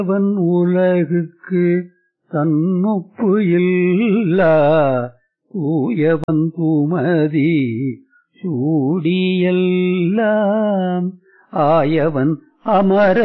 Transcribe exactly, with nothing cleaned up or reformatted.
அவன் உலகுக்கு தன்னொப்பு இல்லா தூயவன் பூமதி சூடியெல்லாம் ஆயவன் அமர